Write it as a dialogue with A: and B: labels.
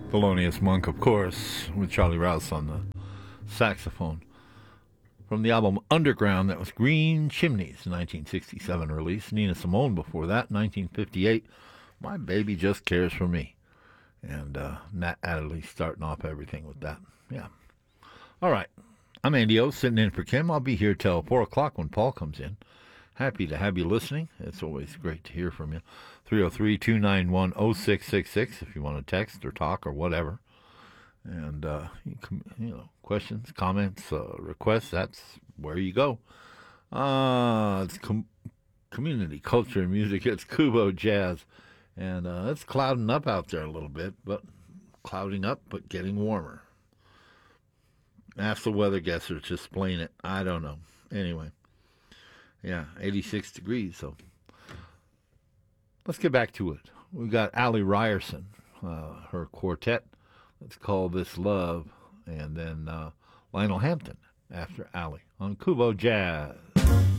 A: Thelonious Monk, of course, with Charlie Rouse on the saxophone. From the album Underground, that was Green Chimneys, 1967 release. Nina Simone before that, 1958. My Baby Just Cares for Me. And Nat Adderley starting off everything with that. Yeah. All right. I'm Andy O, sitting in for Kim. I'll be here till 4 o'clock when Paul comes in. Happy to have you listening. It's always great to hear from you. 303-291-0666 if you want to text or talk or whatever. And, questions, comments, requests, that's where you go. It's community, culture, and music. It's Kubo Jazz. And it's clouding up out there a little bit, but clouding up, but getting warmer. Ask the weather guessers to explain it. I don't know. Anyway. Yeah, 86 degrees, so let's get back to it. We got Allie Ryerson, her quartet. Let's Call This Love, and then Lionel Hampton after Allie on Kubo Jazz.